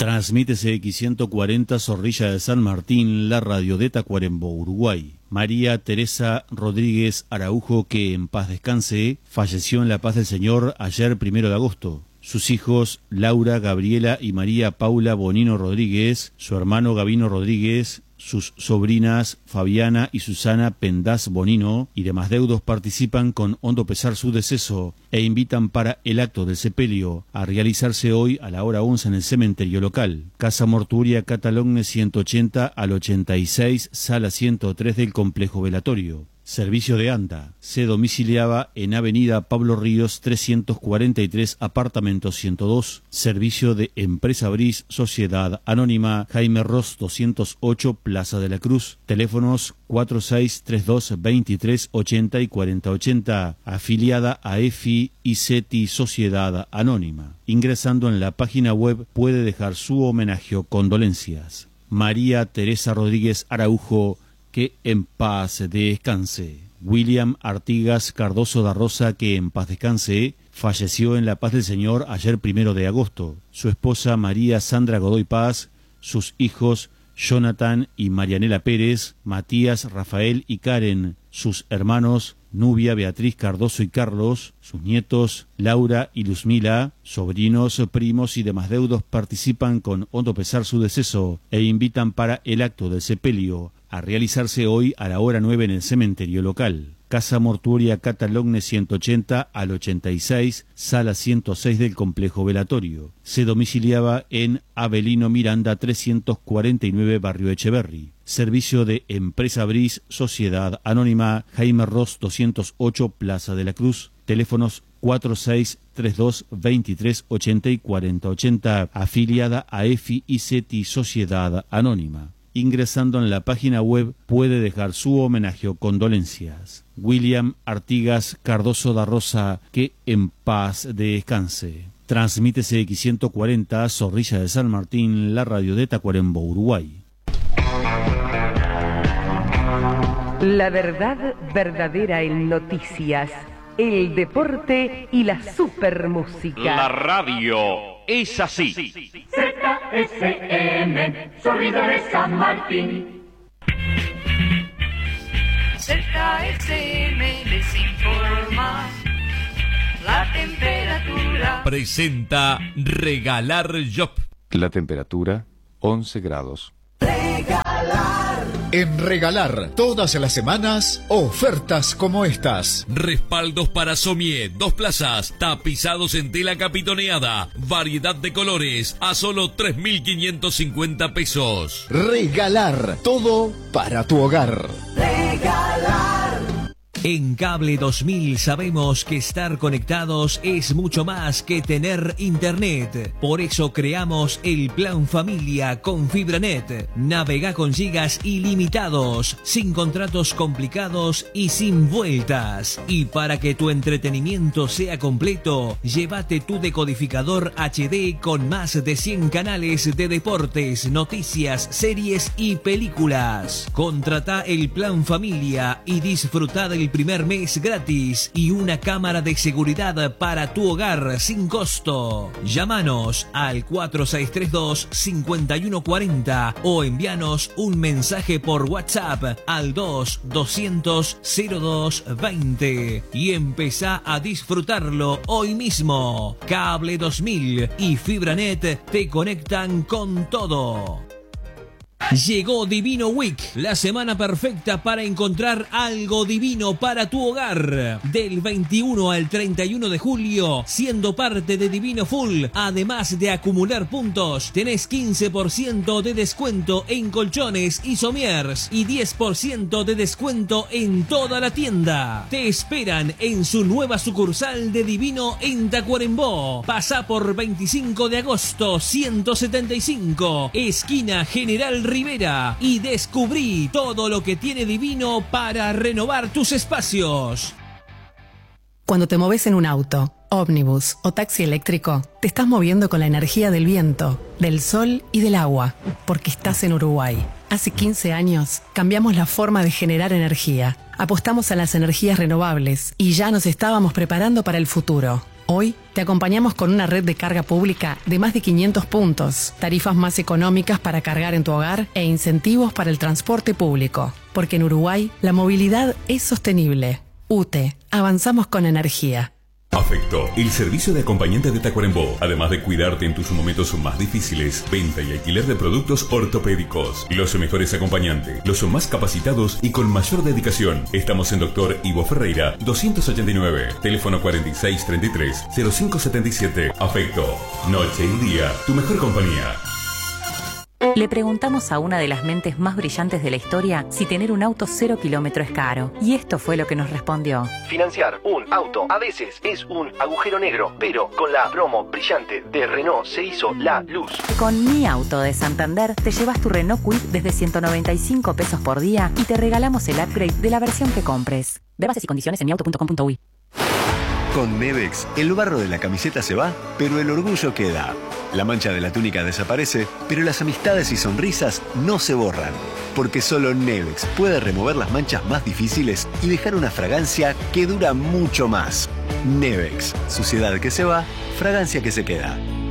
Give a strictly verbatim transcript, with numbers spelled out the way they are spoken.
Transmite C X ciento cuarenta Zorrilla de San Martín, la radio de Tacuarembó, Uruguay. María Teresa Rodríguez Araujo, que en paz descanse, falleció en la paz del Señor ayer primero de agosto. Sus hijos Laura, Gabriela y María Paula Bonino Rodríguez, su hermano Gabino Rodríguez, sus sobrinas Fabiana y Susana Pendaz Bonino y demás deudos participan con hondo pesar su deceso e invitan para el acto del sepelio a realizarse hoy a la hora once en el cementerio local. Casa Mortuoria Catalogne ciento ochenta al ochenta y seis, sala ciento tres del complejo velatorio. Servicio de ANDA. Se domiciliaba en Avenida Pablo Ríos trescientos cuarenta y tres, apartamento ciento dos. Servicio de Empresa Bris, Sociedad Anónima, Jaime Ross doscientos ocho, Plaza de la Cruz. Teléfonos cuatro seis tres dos, veintitrés ochenta y cuarenta ochenta. Afiliada a EFI y CETI Sociedad Anónima. Ingresando en la página web puede dejar su homenaje o condolencias. María Teresa Rodríguez Araujo, que en paz descanse. William Artigas Cardoso da Rosa, que en paz descanse, falleció en la paz del Señor ayer primero de agosto. Su esposa María Sandra Godoy Paz, sus hijos Jonathan y Marianela Pérez, Matías, Rafael y Karen, sus hermanos Nubia, Beatriz Cardoso y Carlos, sus nietos Laura y Luzmila, sobrinos, primos y demás deudos participan con hondo pesar su deceso e invitan para el acto del sepelio a realizarse hoy a la hora nueve en el cementerio local. Casa Mortuoria Catalogne ciento ochenta al ochenta y seis, sala ciento seis del complejo velatorio. Se domiciliaba en Avelino Miranda trescientos cuarenta y nueve, barrio Echeverri. Servicio de Empresa Bris, Sociedad Anónima, Jaime Ross doscientos ocho, Plaza de la Cruz. Teléfonos cuatro seis tres dos, veintitrés ochenta y cuarenta ochenta. Afiliada a EFI y CETI Sociedad Anónima. Ingresando en la página web puede dejar su homenaje o condolencias. William Artigas Cardoso da Rosa, que en paz descanse. Transmite C X ciento cuarenta Zorrilla de San Martín, la radio de Tacuarembó, Uruguay. La verdad verdadera en noticias, el deporte y la supermúsica. La radio es así. Z S M, Zorrilla de San Martín. Z S M les informa la temperatura. Presenta Regalar Job. La temperatura, once grados. Regalar. En Regalar, todas las semanas, ofertas como estas. Respaldos para somier, dos plazas, tapizados en tela capitoneada, variedad de colores, a solo tres mil quinientos cincuenta pesos. Regalar, todo para tu hogar. Regalar. En Cable dos mil sabemos que estar conectados es mucho más que tener internet. Por eso creamos el Plan Familia con FibraNet. Navega con gigas ilimitados, sin contratos complicados y sin vueltas. Y para que tu entretenimiento sea completo, llévate tu decodificador H D con más de cien canales de deportes, noticias, series y películas. Contrata el Plan Familia y disfruta del primer mes gratis y una cámara de seguridad para tu hogar sin costo. Llámanos al cuatro seis tres dos, cinco uno cuatro cero o envíanos un mensaje por WhatsApp al dos doscientos, cero dos veinte y empezá a disfrutarlo hoy mismo. Cable dos mil y FibraNet te conectan con todo. Llegó Divino Week, la semana perfecta para encontrar algo divino para tu hogar. Del veintiuno al treinta y uno de julio, siendo parte de Divino Full, además de acumular puntos, tenés quince por ciento de descuento en colchones y somiers y diez por ciento de descuento en toda la tienda. Te esperan en su nueva sucursal de Divino en Tacuarembó. Pasá por veinticinco de agosto ciento setenta y cinco, esquina General Rivera, y descubrí todo lo que tiene Divino para renovar tus espacios. Cuando te moves en un auto, ómnibus o taxi eléctrico, te estás moviendo con la energía del viento, del sol y del agua, porque estás en Uruguay. Hace quince años cambiamos la forma de generar energía, apostamos a las energías renovables y ya nos estábamos preparando para el futuro. Hoy te acompañamos con una red de carga pública de más de quinientos puntos, tarifas más económicas para cargar en tu hogar e incentivos para el transporte público. Porque en Uruguay la movilidad es sostenible. U T E, avanzamos con energía. Afecto, el servicio de acompañante de Tacuarembó. Además de cuidarte en tus momentos más difíciles, venta y alquiler de productos ortopédicos. Los mejores acompañantes, los más capacitados y con mayor dedicación. Estamos en Doctor Ivo Ferreira, doscientos ochenta y nueve. Teléfono cuarenta y seis treinta y tres, cero cinco setenta y siete. Afecto, noche y día, tu mejor compañía. Le preguntamos a una de las mentes más brillantes de la historia si tener un auto cero kilómetro es caro. Y esto fue lo que nos respondió. Financiar un auto a veces es un agujero negro, pero con la promo brillante de Renault se hizo la luz. Con Mi Auto de Santander te llevas tu Renault Kwid desde ciento noventa y cinco pesos por día y te regalamos el upgrade de la versión que compres. Ve bases y condiciones en mi auto punto com punto uy. Con Nevex, el barro de la camiseta se va, pero el orgullo queda. La mancha de la túnica desaparece, pero las amistades y sonrisas no se borran. Porque solo Nevex puede remover las manchas más difíciles y dejar una fragancia que dura mucho más. Nevex, suciedad que se va, fragancia que se queda.